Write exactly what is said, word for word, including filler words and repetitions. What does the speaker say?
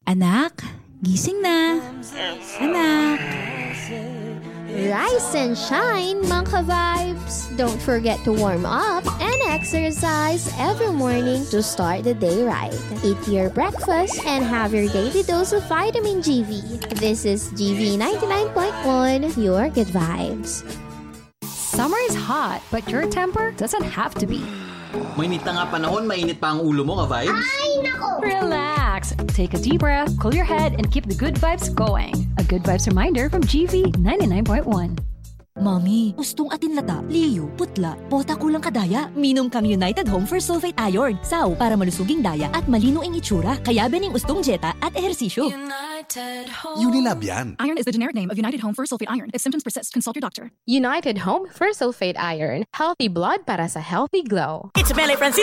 Anak, gising na. Anak. Rise and shine, mga ka-vibes! Don't forget to warm up and exercise every morning to start the day right. Eat your breakfast and have your daily dose of vitamin G V. This is G V ninety-nine point one, your good vibes. Summer is hot, but your temper doesn't have to be. Mainit na nga panahon, mainit pa ang ulo mo, ka-vibes? Ay, nako! Relax. Take a deep breath, cool your head, and keep the good vibes going. A good vibes reminder from G V ninety-nine point one. Mami, ustong atin lata, liyo, putla, bota kulang kadaya. Minom kang United Home for Sulfate Iron. Saw para malusuging daya at malino ang itsura. Kaya bening ustong jeta at ehersisyo. United Home. Unilab yan. Iron is the generic name of United Home for Sulfate Iron. If symptoms persist, consult your doctor. United Home for Sulfate Iron. Healthy blood para sa healthy glow. It's Mele Francis.